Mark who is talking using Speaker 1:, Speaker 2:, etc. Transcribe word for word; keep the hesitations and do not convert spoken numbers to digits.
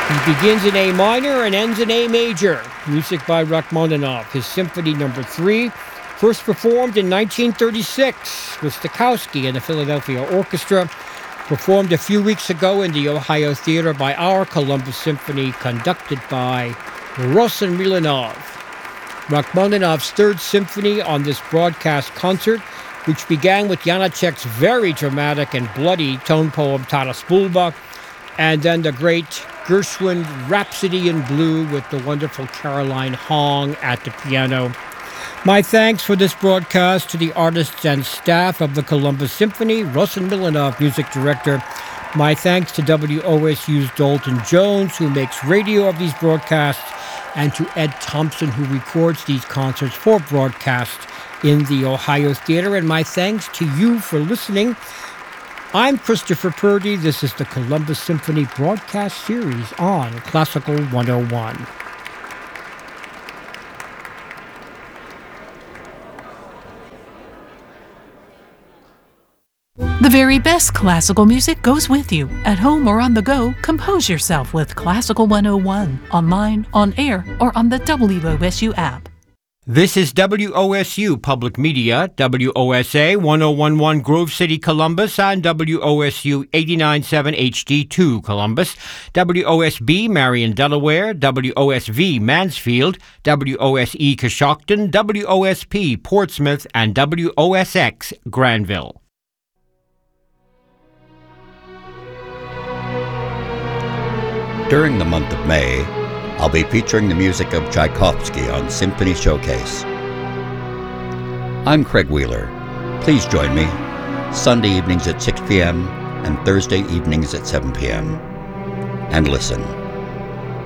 Speaker 1: He begins in A minor and ends in A major. Music by Rachmaninoff, his Symphony Number three, first performed in nineteen thirty-six with Stokowski and the Philadelphia Orchestra, performed a few weeks ago in the Ohio Theater by our Columbus Symphony, conducted by Rossen Milanov. Rachmaninoff's Third Symphony on this broadcast concert, which began with Janacek's very dramatic and bloody tone poem Taras Bulba, and then the great Gershwin Rhapsody in Blue with the wonderful Caroline Hong at the piano. My thanks for this broadcast to the artists and staff of the Columbus Symphony, Rossen Milanov, music director. My thanks to W O S U's Dalton Jones, who makes radio of these broadcasts, and to Ed Thompson, who records these concerts for broadcast in the Ohio Theater. And my thanks to you for listening. I'm Christopher Purdy. This is the Columbus Symphony broadcast series on Classical one oh one.
Speaker 2: The very best classical music goes with you. At home or on the go, compose yourself with Classical one oh one, online, on air, or on the W O S U app.
Speaker 1: This is W O S U Public Media, W O S A one oh one point one Grove City, Columbus, and W O S U eighty-nine point seven H D two Columbus, W O S B Marion, Delaware, W O S V Mansfield, W O S E Coshocton, W O S P Portsmouth, and W O S X Granville.
Speaker 3: During the month of May, I'll be featuring the music of Tchaikovsky on Symphony Showcase. I'm Craig Wheeler. Please join me Sunday evenings at six p.m. and Thursday evenings at seven p.m. and listen.